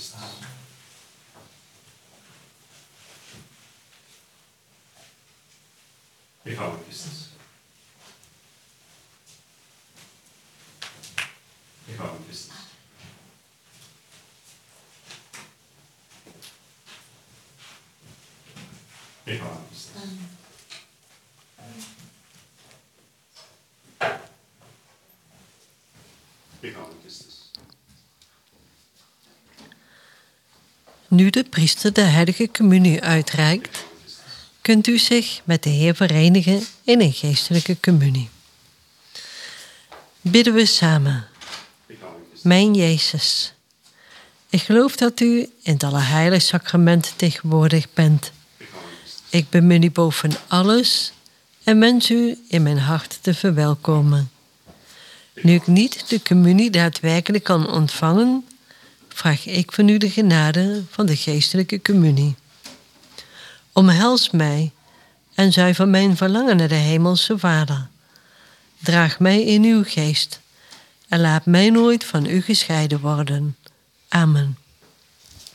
Christus. Behouden Christus. Behouden Christus. Behouden Christus. Behouden Christus. Nu de priester de heilige communie uitreikt, kunt u zich met de Heer verenigen in een geestelijke communie. Bidden we samen. Mijn Jezus, ik geloof dat u in het Allerheilige Sacrament tegenwoordig bent. Ik bemin u boven alles en wens u in mijn hart te verwelkomen. Nu ik niet de communie daadwerkelijk kan ontvangen, vraag ik van u de genade van de geestelijke communie. Omhels mij en zuiver mijn verlangen naar de Hemelse Vader. Draag mij in uw geest en laat mij nooit van u gescheiden worden. Amen.